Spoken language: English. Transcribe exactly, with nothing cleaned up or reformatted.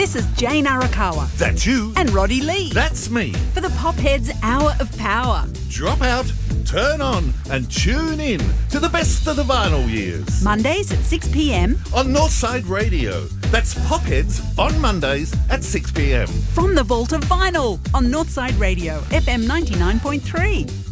This is Jane Arakawa That's you. and Roddy Lee That's me. for the Popheads Hour of Power. Drop out, turn on, and tune in to the best of the vinyl years Mondays at six p m on Northside Radio. That's Popheads on Mondays at six p m. from the Vault of Vinyl on Northside Radio, F M ninety-nine point three.